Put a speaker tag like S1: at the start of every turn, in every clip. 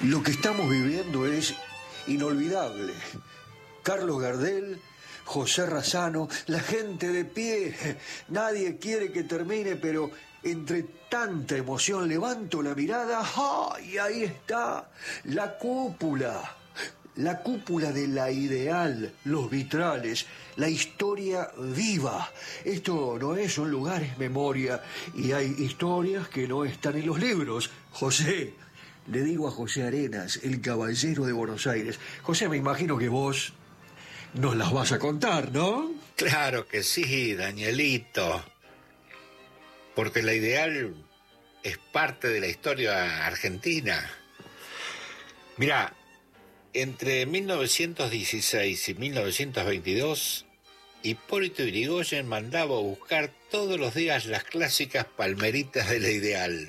S1: Lo que estamos viviendo es inolvidable. Carlos Gardel, José Razzano, la gente de pie. Nadie quiere que termine, pero entre tanta emoción levanto la mirada. ¡Ah! Y ahí está, la cúpula. La cúpula de la Ideal, los vitrales, la historia viva. Esto no es un lugar, es memoria. Y hay historias que no están en los libros. José, le digo a José Arenas, el caballero de Buenos Aires. José, me imagino que vos nos las vas a contar, ¿no?
S2: Claro que sí, Danielito. Porque la Ideal es parte de la historia argentina. Mirá, entre 1916 y 1922, Hipólito Yrigoyen mandaba a buscar todos los días las clásicas palmeritas de la Ideal.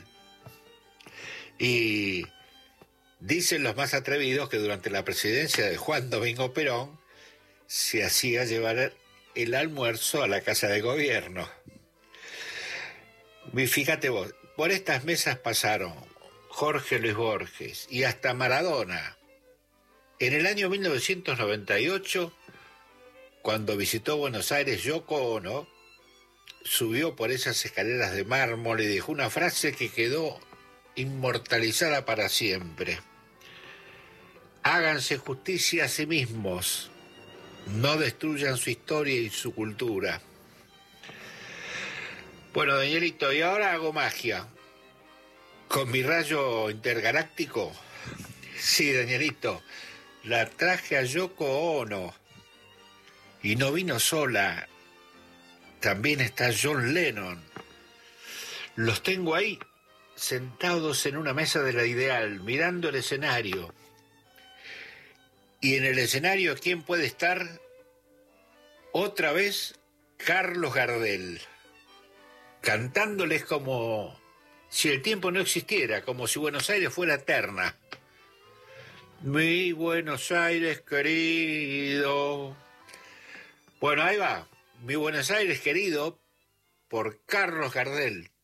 S2: Y dicen los más atrevidos que durante la presidencia de Juan Domingo Perón se hacía llevar el almuerzo a la Casa de Gobierno. Y fíjate vos, por estas mesas pasaron Jorge Luis Borges y hasta Maradona. En el año 1998, cuando visitó Buenos Aires, Yoko Ono subió por esas escaleras de mármol y dijo una frase que quedó inmortalizada para siempre. Háganse justicia a sí mismos, no destruyan su historia y su cultura. Bueno, Danielito, y ahora hago magia. Con mi rayo intergaláctico. Sí, Danielito, la traje a Yoko Ono. Y no vino sola. También está John Lennon. Los tengo ahí, sentados en una mesa de la Ideal, mirando el escenario. Y en el escenario, ¿quién puede estar? Otra vez, Carlos Gardel, cantándoles como si el tiempo no existiera, como si Buenos Aires fuera eterna. Mi Buenos Aires querido. Bueno, ahí va, mi Buenos Aires querido, por Carlos Gardel.